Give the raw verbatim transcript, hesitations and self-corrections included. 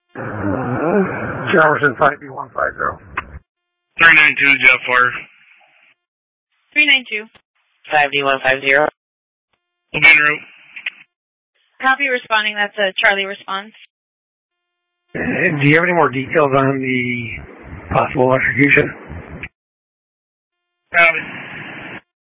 Uh, Jefferson five B one five zero. three nine two, Jeff Fire. three nine two. five D one five zero. We'll be en route. Copy, responding. That's a Charlie response. Uh, do you have any more details on the possible electrocution? Copy.